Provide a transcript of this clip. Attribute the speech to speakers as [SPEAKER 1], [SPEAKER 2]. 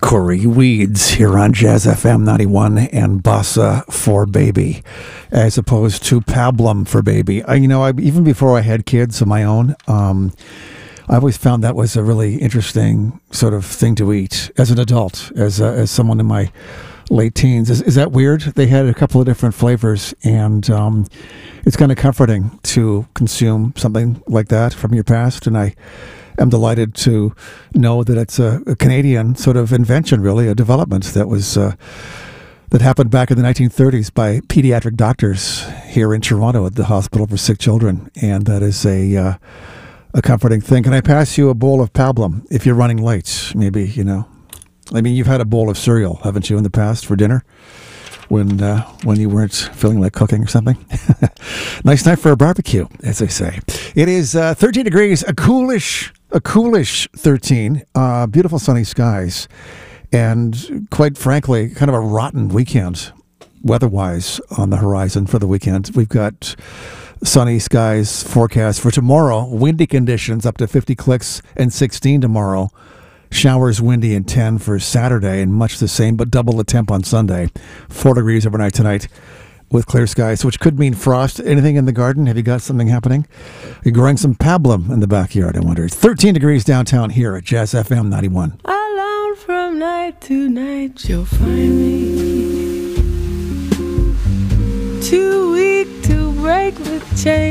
[SPEAKER 1] Corey Weeds here on Jazz FM 91 and Bossa for Baby, as opposed to Pablum for Baby. Even before I had kids of my own, I always found that was a really interesting sort of thing to eat as an adult, as someone in my late teens. Is that weird? They had a couple of different flavors, and it's kind of comforting to consume something like that from your past, and I'm delighted to know that it's a Canadian sort of invention, really, a development that was that happened back in the 1930s by pediatric doctors here in Toronto at the Hospital for Sick Children, and that is a comforting thing. Can I pass you a bowl of Pablum if you're running late? Maybe, you've had a bowl of cereal, haven't you, in the past for dinner when you weren't feeling like cooking or something? Nice night for a barbecue, as they say. It is 13 degrees, a coolish 13, beautiful sunny skies, and quite frankly, kind of a rotten weekend weather-wise on the horizon for the weekend. We've got sunny skies forecast for tomorrow, windy conditions up to 50 clicks and 16 tomorrow. Showers windy and 10 for Saturday, and much the same, but double the temp on Sunday. 4 degrees overnight tonight with clear skies, which could mean frost. Anything in the garden? Have you got something happening? Are you growing some pablum in the backyard, I wonder? 13 degrees downtown here at Jazz FM 91.
[SPEAKER 2] Alone from night to night, you'll find me too weak to break the chain.